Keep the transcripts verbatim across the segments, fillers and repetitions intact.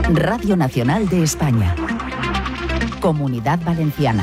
Radio Nacional de España. Comunidad Valenciana.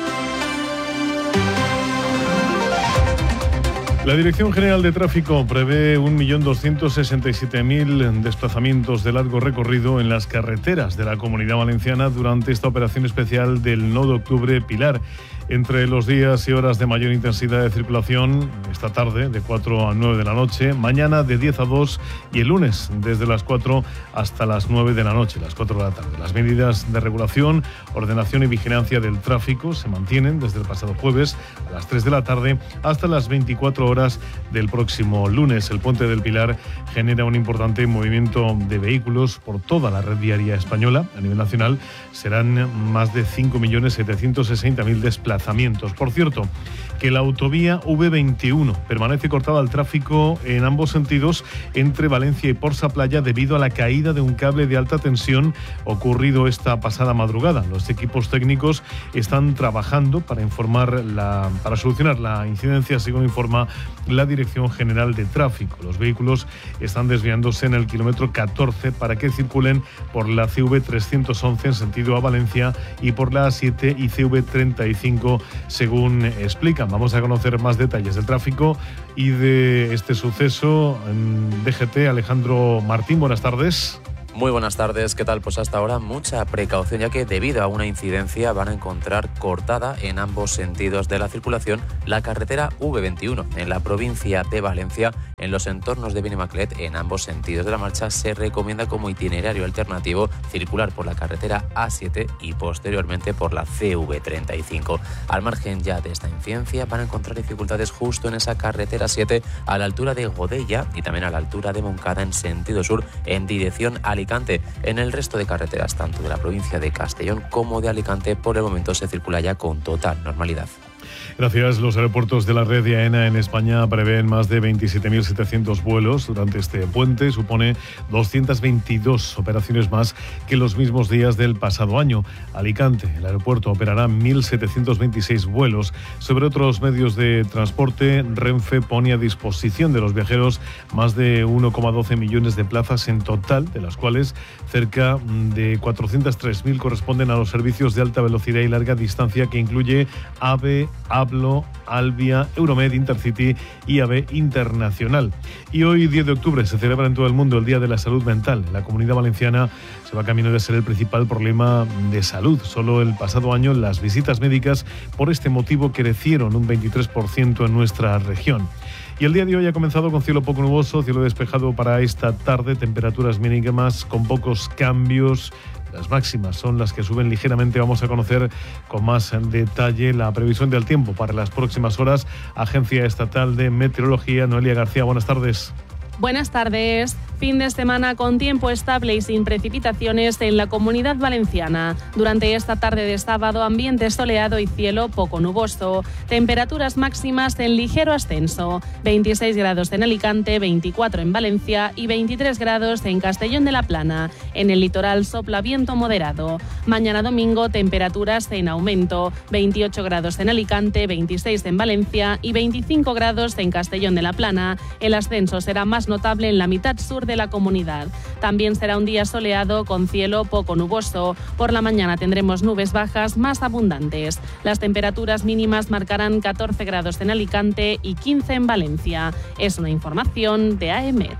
La Dirección General de Tráfico prevé un millón doscientos sesenta y siete mil desplazamientos de largo recorrido en las carreteras de la Comunidad Valenciana durante esta operación especial del Nodo Octubre Pilar. Entre los días y horas de mayor intensidad de circulación, esta tarde de cuatro a nueve de la noche, mañana de diez a dos y el lunes desde las cuatro hasta las nueve de la noche, las cuatro de la tarde. Las medidas de regulación, ordenación y vigilancia del tráfico se mantienen desde el pasado jueves a las tres de la tarde hasta las veinticuatro horas del próximo lunes. El Puente del Pilar genera un importante movimiento de vehículos por toda la red viaria española. A nivel nacional serán más de cinco millones setecientos sesenta mil desplazamientos. Por cierto, que la autovía V veintiuno permanece cortada al tráfico en ambos sentidos entre Valencia y Porsa Playa debido a la caída de un cable de alta tensión ocurrido esta pasada madrugada. Los equipos técnicos están trabajando para informar la, para solucionar la incidencia, según informa la Dirección General de Tráfico. Los vehículos están desviándose en el kilómetro catorce para que circulen por la C V trescientos once en sentido a Valencia y por la A siete y C V treinta y cinco, según explican. Vamos a conocer más detalles del tráfico y de este suceso en D G T. Alejandro Martín, buenas tardes. Muy buenas tardes, ¿qué tal? Pues hasta ahora mucha precaución, ya que debido a una incidencia van a encontrar cortada en ambos sentidos de la circulación la carretera V veintiuno en la provincia de Valencia. En los entornos de Benimaclet, en ambos sentidos de la marcha, se recomienda como itinerario alternativo circular por la carretera A siete y posteriormente por la C V treinta y cinco. Al margen ya de esta incidencia van a encontrar dificultades justo en esa carretera siete a la altura de Godella y también a la altura de Moncada en sentido sur en dirección a Alicante. En el resto de carreteras, tanto de la provincia de Castellón como de Alicante, por el momento se circula ya con total normalidad. Gracias. Los aeropuertos de la red de AENA en España prevén más de veintisiete mil setecientos vuelos durante este puente. Supone doscientas veintidós operaciones más que los mismos días del pasado año. Alicante, el aeropuerto, operará mil setecientos veintiséis vuelos. Sobre otros medios de transporte, Renfe pone a disposición de los viajeros más de uno coma doce millones de plazas en total, de las cuales cerca de cuatrocientos tres mil corresponden a los servicios de alta velocidad y larga distancia, que incluye AVE, Hablo, Albia, Euromed, Intercity y AVE Internacional. Y hoy, diez de octubre, se celebra en todo el mundo el Día de la Salud Mental. En la Comunidad Valenciana se va camino de ser el principal problema de salud. Solo el pasado año las visitas médicas por este motivo crecieron un veintitrés por ciento en nuestra región. Y el día de hoy ha comenzado con cielo poco nuboso, cielo despejado para esta tarde, temperaturas mínimas con pocos cambios. Las máximas son las que suben ligeramente. Vamos a conocer con más detalle la previsión del tiempo para las próximas horas. Agencia Estatal de Meteorología, Noelia García, buenas tardes. Buenas tardes. Fin de semana con tiempo estable y sin precipitaciones en la Comunidad Valenciana. Durante esta tarde de sábado, ambiente soleado y cielo poco nuboso. Temperaturas máximas en ligero ascenso. veintiséis grados en Alicante, veinticuatro en Valencia y veintitrés grados en Castellón de la Plana. En el litoral sopla viento moderado. Mañana domingo, temperaturas en aumento. veintiocho grados en Alicante, veintiséis en Valencia y veinticinco grados en Castellón de la Plana. El ascenso será más notable en la mitad sur de la comunidad. También será un día soleado con cielo poco nuboso. Por la mañana tendremos nubes bajas más abundantes. Las temperaturas mínimas marcarán catorce grados en Alicante y quince en Valencia. Es una información de AEMET.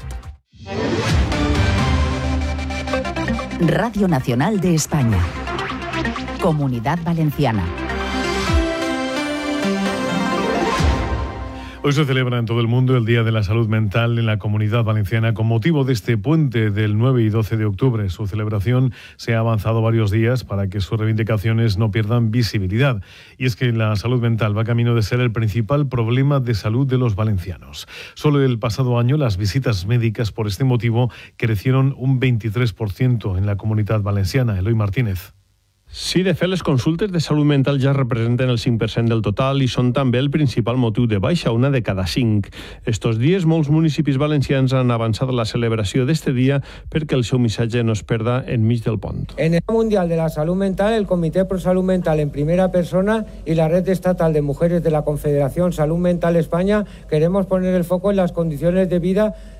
Radio Nacional de España. Comunidad Valenciana. Hoy se celebra en todo el mundo el Día de la Salud Mental en la Comunidad Valenciana con motivo de este puente del nueve y doce de octubre. Su celebración se ha avanzado varios días para que sus reivindicaciones no pierdan visibilidad. Y es que la salud mental va camino de ser el principal problema de salud de los valencianos. Solo el pasado año las visitas médicas por este motivo crecieron un veintitrés por ciento en la Comunitat Valenciana. Eloy Martínez. Sí, de fet, les consultes de salut mental ja representen el cinc per cent del total i són també el principal motiu de baixa, una de cada cinc. Estos dies, molts municipis valencians han avançat la celebració d'este dia perquè el seu missatge no es perda enmig del pont. En el Mundial de la Salud Mental, el Comité Pro Salud Mental en primera persona y la Red Estatal de Mujeres de la Confederación Salud Mental España queremos poner el foco en las condiciones de vida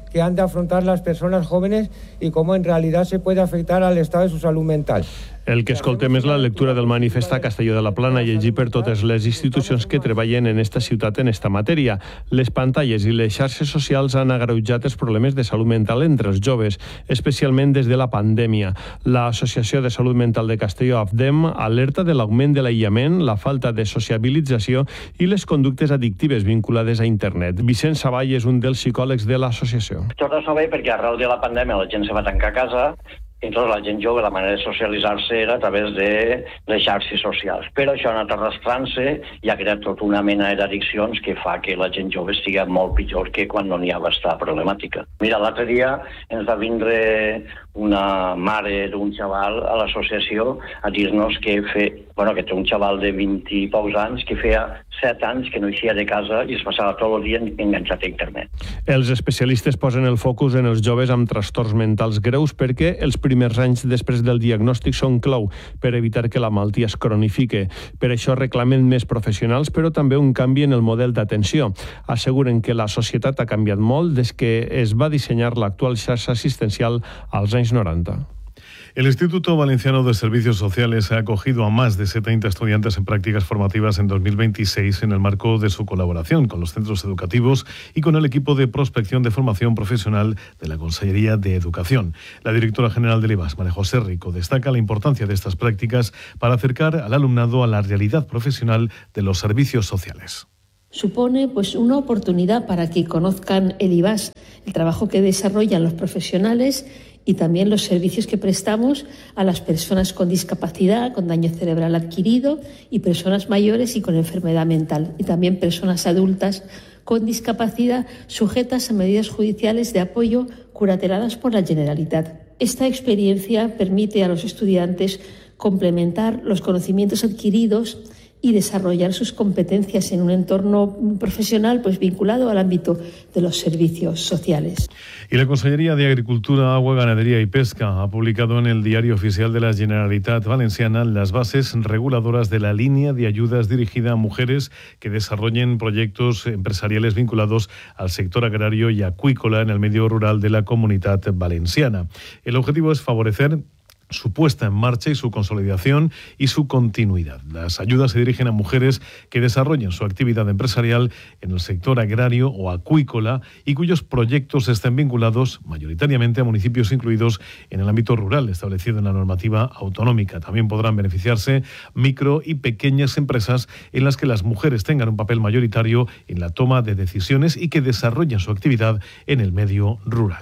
que han de afrontar las personas jóvenes y cómo en realidad se puede afectar al estado de su salud mental. El que escoltem és la lectura del manifest a Castelló de la Plana i llegir per totes les institucions que treballen en esta ciutat en esta matèria. Les pantalles i les xarxes socials han agreujat els problemes de salut mental entre els joves, especialment des de la pandèmia. L'Associació de Salut Mental de Castelló, A F D E M, alerta de l'augment de l'aïllament, la falta de sociabilització i les conductes addictives vinculades a internet. Vicent Savall és un dels psicòlegs de l'associació. Tot això ve perquè arrel de la pandèmia la gent se va tancar a casa. Entonces la gent jove, la manera de socialitzar-se era a través de les xarxes socials. Però això ha anat arrastrant-se i ha creat tota una mena d'addiccions que fa que la gent jove estigui molt pitjor que quan no n'hi ha esta problemàtica. Mira, l'altre dia ens va vindre una mare d'un xaval a l'associació a dir-nos que, fe, bueno, que té un xaval de vint i pocs anys que feia set anys que no eixia de casa i es passava tot el dia enganxat a internet. Els especialistes posen el focus en els joves amb trastorns mentals greus perquè els primers anys després del diagnòstic són clau per evitar que la malaltia es cronifique. Per això reclamen més professionals, però també un canvi en el model d'atenció. Asseguren que la societat ha canviat molt des que es va dissenyar l'actual xarxa assistencial als anys noranta. El Instituto Valenciano de Servicios Sociales ha acogido a más de setenta estudiantes en prácticas formativas en dos mil veintiséis en el marco de su colaboración con los centros educativos y con el equipo de prospección de formación profesional de la Consellería de Educación. La directora general del I V A S, María José Rico, destaca la importancia de estas prácticas para acercar al alumnado a la realidad profesional de los servicios sociales. Supone pues una oportunidad para que conozcan el I V A S, el trabajo que desarrollan los profesionales y también los servicios que prestamos a las personas con discapacidad, con daño cerebral adquirido y personas mayores y con enfermedad mental, y también personas adultas con discapacidad sujetas a medidas judiciales de apoyo curateladas por la Generalitat. Esta experiencia permite a los estudiantes complementar los conocimientos adquiridos y desarrollar sus competencias en un entorno profesional pues vinculado al ámbito de los servicios sociales. Y la Consellería de Agricultura, Agua, Ganadería y Pesca ha publicado en el Diario Oficial de la Generalitat Valenciana las bases reguladoras de la línea de ayudas dirigida a mujeres que desarrollen proyectos empresariales vinculados al sector agrario y acuícola en el medio rural de la Comunitat Valenciana. El objetivo es favorecer su puesta en marcha y su consolidación y su continuidad. Las ayudas se dirigen a mujeres que desarrollen su actividad empresarial en el sector agrario o acuícola y cuyos proyectos estén vinculados mayoritariamente a municipios incluidos en el ámbito rural establecido en la normativa autonómica. También podrán beneficiarse micro y pequeñas empresas en las que las mujeres tengan un papel mayoritario en la toma de decisiones y que desarrollen su actividad en el medio rural.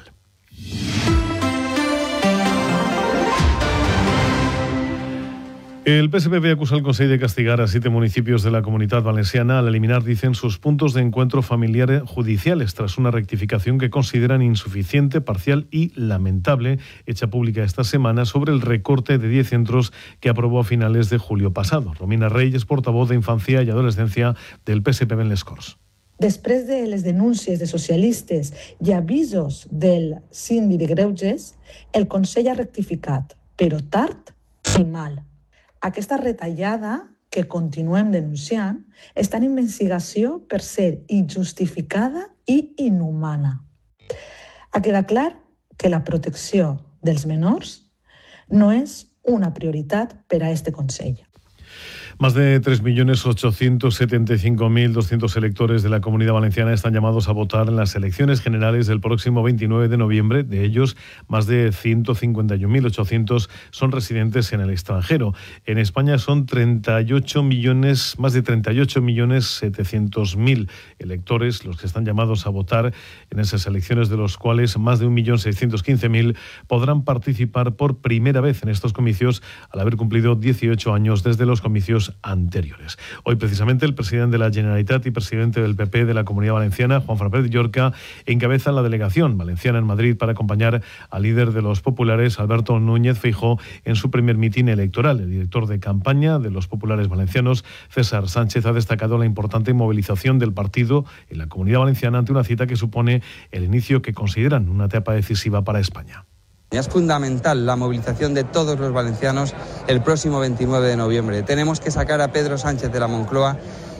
El P S P V acusa al Consell de castigar a siete municipios de la Comunitat Valenciana al eliminar, dicen, sus puntos de encuentro familiar judiciales tras una rectificación que consideran insuficiente, parcial y lamentable, hecha pública esta semana sobre el recorte de diez centros que aprobó a finales de julio pasado. Romina Reyes, portavoz de Infancia y Adolescencia del P S P V en les Corts. Després de les denúncies de socialistes i avisos del síndic de Greuges, el Consell ha rectificat, però tard i mal. Aquesta retallada que continuem denunciant està en investigació per ser injustificada i inhumana. Ha quedat clar que la protecció dels menors no és una prioritat per a este Consell. Más de tres millones ochocientos setenta y cinco mil doscientos electores de la Comunidad Valenciana están llamados a votar en las elecciones generales del próximo veintinueve de noviembre. De ellos, más de ciento cincuenta y un mil ochocientos son residentes en el extranjero. En España son treinta y ocho millones, más de treinta y ocho millones setecientos mil electores los que están llamados a votar en esas elecciones, de los cuales más de un millón seiscientos quince mil podrán participar por primera vez en estos comicios al haber cumplido dieciocho años desde los comicios anteriores. Hoy, precisamente, el presidente de la Generalitat y presidente del P P de la Comunidad Valenciana, Juan Fernández Llorca, encabeza la delegación valenciana en Madrid para acompañar al líder de los populares, Alberto Núñez Feijóo, en su primer mitin electoral. El director de campaña de los populares valencianos, César Sánchez, ha destacado la importante movilización del partido en la Comunidad Valenciana ante una cita que supone el inicio que consideran una etapa decisiva para España. Es fundamental la movilización de todos los valencianos el próximo veintinueve de noviembre. Tenemos que sacar a Pedro Sánchez de la Moncloa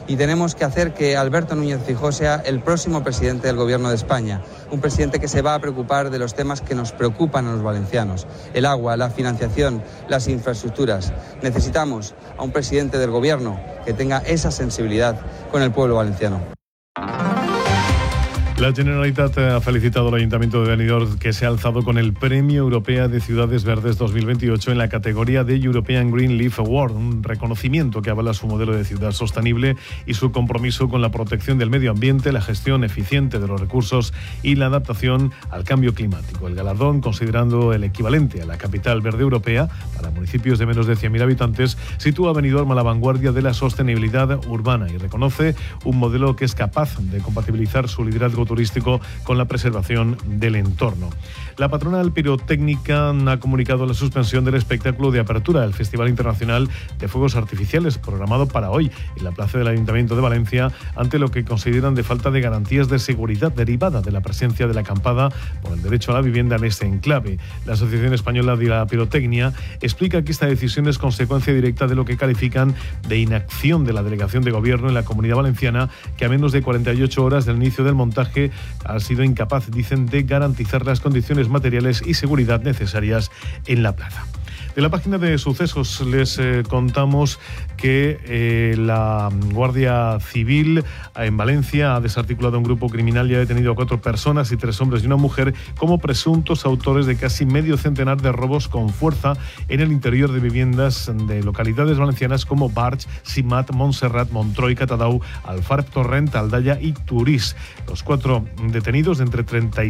y tenemos que hacer que Alberto Núñez Feijóo sea el próximo presidente del Gobierno de España, un presidente que se va a preocupar de los temas que nos preocupan a los valencianos: el agua, la financiación, las infraestructuras. Necesitamos a un presidente del Gobierno que tenga esa sensibilidad con el pueblo valenciano. La Generalitat ha felicitado al Ayuntamiento de Benidorm, que se ha alzado con el Premio Europeo de Ciudades Verdes dos mil veintiocho en la categoría de European Green Leaf Award, un reconocimiento que avala su modelo de ciudad sostenible y su compromiso con la protección del medio ambiente, la gestión eficiente de los recursos y la adaptación al cambio climático. El galardón, considerando el equivalente a la capital verde europea para municipios de menos de cien mil habitantes, sitúa a Benidorm a la vanguardia de la sostenibilidad urbana y reconoce un modelo que es capaz de compatibilizar su liderazgo turístico con la preservación del entorno. La patronal pirotécnica ha comunicado la suspensión del espectáculo de apertura del Festival Internacional de Fuegos Artificiales, programado para hoy en la plaza del Ayuntamiento de Valencia, ante lo que consideran de falta de garantías de seguridad derivada de la presencia de la acampada por el derecho a la vivienda en este enclave. La Asociación Española de la Pirotecnia explica que esta decisión es consecuencia directa de lo que califican de inacción de la Delegación de Gobierno en la Comunidad Valenciana, que a menos de cuarenta y ocho horas del inicio del montaje ha sido incapaz, dicen, de garantizar las condiciones materiales y seguridad necesarias en la plaza. De la página de sucesos les eh, contamos que eh, la Guardia Civil en Valencia ha desarticulado un grupo criminal y ha detenido a cuatro personas y tres hombres y una mujer como presuntos autores de casi medio centenar de robos con fuerza en el interior de viviendas de localidades valencianas como Barx, Simat, Montserrat, Montroi, Catadau, Alfarb, Torrent, Aldaya y Turís. Los cuatro detenidos de entre treinta y